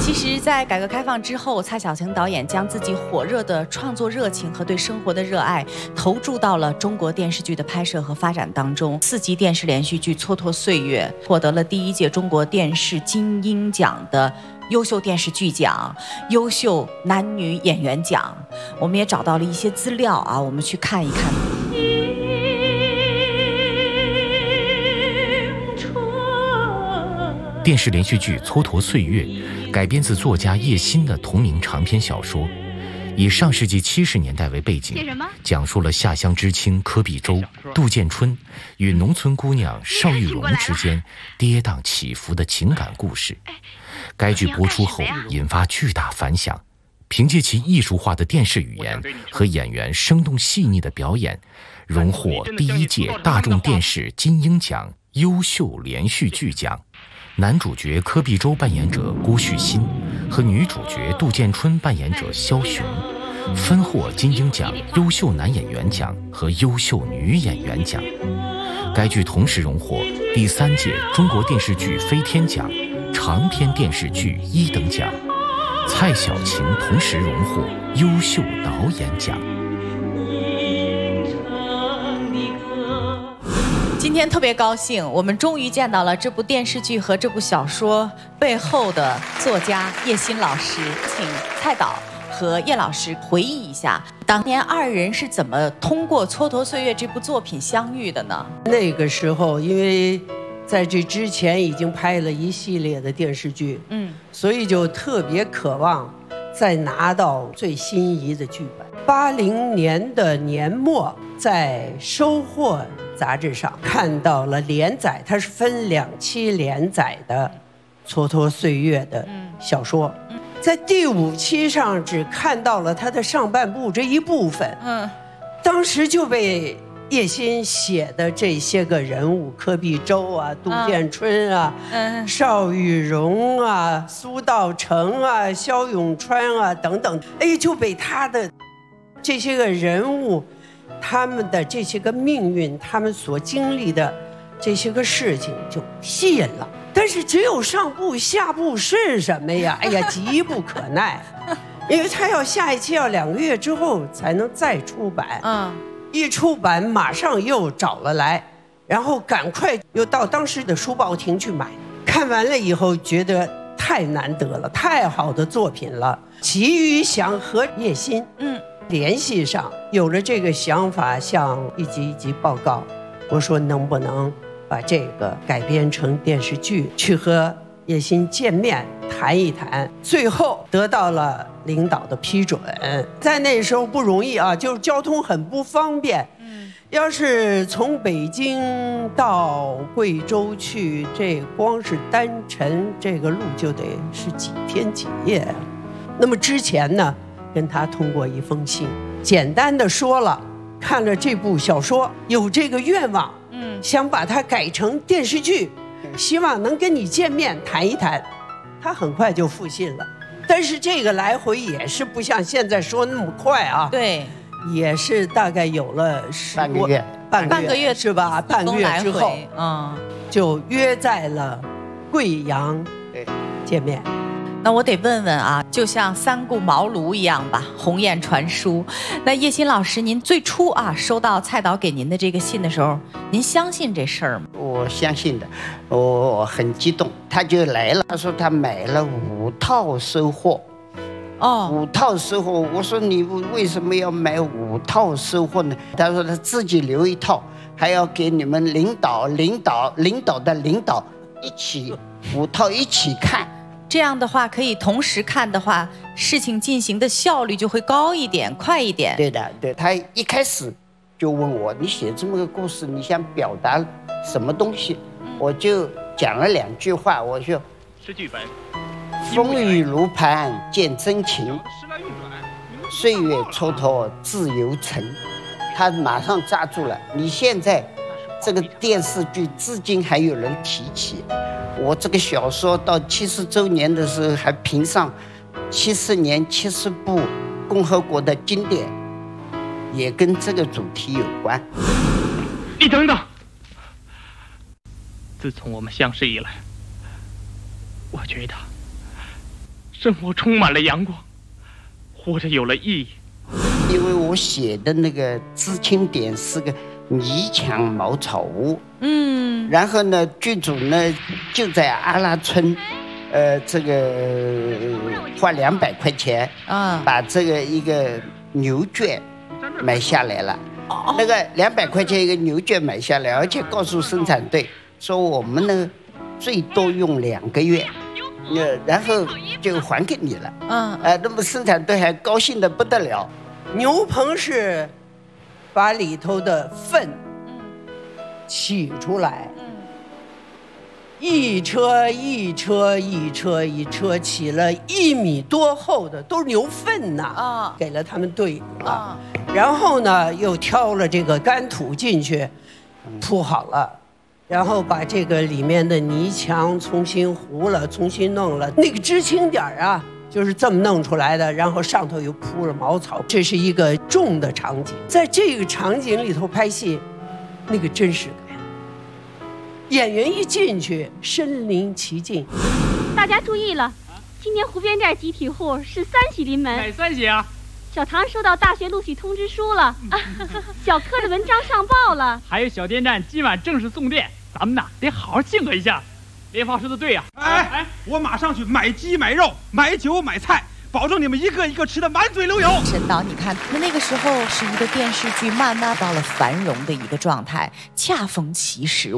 其实，在改革开放之后，蔡小晴导演将自己火热的创作热情和对生活的热爱投注到了中国电视剧的拍摄和发展当中。4集电视连续剧《蹉跎岁月》获得了第1届中国电视金鹰奖的优秀电视剧奖、优秀男女演员奖。我们也找到了一些资料啊，我们去看一看。 电视连续剧《蹉跎岁月》改编自作家叶欣的同名长篇小说，以上世纪70年代为背景，讲述了下乡知青柯碧洲、杜建春与农村姑娘邵玉荣之间跌宕起伏的情感故事。该剧播出后引发巨大反响，凭借其艺术化的电视语言和演员生动细腻的表演，荣获第1届大众电视金鹰奖优秀连续剧奖。男主角柯碧洲扮演者郭旭新和女主角杜建春扮演者肖雄，分获金鹰奖优秀男演员奖和优秀女演员奖。该剧同时荣获第3届中国电视剧飞天奖长篇电视剧1等奖，蔡小晴同时荣获优秀导演奖。 今天特别高兴，我们终于见到了这部电视剧和这部小说背后的作家叶欣老师，请蔡导和叶老师回忆一下，当年2人是怎么通过《蹉跎岁月》这部作品相遇的呢？ 那个时候，因为在这之前已经拍了一系列的电视剧，所以就特别渴望再拿到最心仪的剧本。80年的年末，在《收获》杂志上看到了连载，它是分2期连载的《蹉跎岁月》的小说，在第5期上只看到了它的上半部这一部分，当时就被叶欣写的这些个人物，柯碧洲啊、杜建春啊、邵玉荣啊、苏道成啊、肖永川啊等等，就被他的这些个人物，他们的这些个命运，他们所经历的这些个事情就吸引了。但是只有上部下部是什么呀？急不可耐，因为他要下一期要2个月之后才能再出版。一出版马上又找了来，然后赶快又到当时的书报亭去买。看完了以后觉得太难得了，太好的作品了，急于想和叶欣联系上，有了这个想法，向一集一集报告。我说能不能把这个改编成电视剧，去和叶欣见面谈一谈，最后得到了领导的批准。在那时候不容易啊，就是交通很不方便。要是从北京到贵州去，这光是单程这个路就得是几天几夜。那么之前呢，跟他通过一封信，简单的说了，看了这部小说，有这个愿望，想把它改成电视剧，希望能跟你见面谈一谈。他很快就复信了，但是这个来回也是不像现在说那么快啊。 对， 也是大概有了半个月是吧？半个月之后，就约在了贵阳见面。 那我得问问啊，就像三顾茅庐一样吧，鸿雁传书。那叶欣老师，您最初收到蔡导给您的这个信的时候，您相信这事儿吗？ 我相信的，我很激动。他就来了，他说他买了5套收获。5套收获，我说你为什么要买5套收获呢？他说他自己留1套，还要给你们领导的领导一起5套一起看。 这样的话，可以同时看的话，事情进行的效率就会高一点、快一点。 对的，对。他一开始就问我，你写这么个故事，你想表达什么东西？我就讲了2句话，我说是剧本。 风雨如磐见真情，岁月蹉跎自由尘。他马上抓住了。你现在这个电视剧至今还有人提起。我这个小说到70周年的时候还评上70年70部共和国的经典，也跟这个主题有关。 你等等，自从我们相识以来，我觉得生活充满了阳光，活着有了意义。 因为我写的那个知青点是个泥墙茅草屋，然后呢，剧组呢就在阿拉村，这个花200块钱把这个一个牛圈买下来了。那个200块钱一个牛圈买下来，而且告诉生产队说我们呢最多用2个月，然后就还给你了。那么生产队还高兴得不得了。 牛棚是把里头的粪取出来，一车一车一车一车起了1米多厚的，都是牛粪呐，给了他们队啊。然后呢，又挑了这个干土进去，铺好了，然后把这个里面的泥墙重新糊了，重新弄了。那个知青点啊，就是这么弄出来的，然后上头又铺了茅草。这是一个重的场景，在这个场景里头拍戏，那个真实感，演员一进去身临其境。 大家注意了，今年湖边寨集体户是3喜临门。 哪3喜啊？ 小唐收到大学录取通知书了，小柯的文章上报了， 还有小电站今晚正式送电，咱们呐得好好庆贺一下。联发说的对呀！ 我马上去买鸡买肉买酒买菜，保证你们一个一个吃得满嘴流油。 沈导，你看，那个时候是一个电视剧慢慢到了繁荣的一个状态，恰逢其时。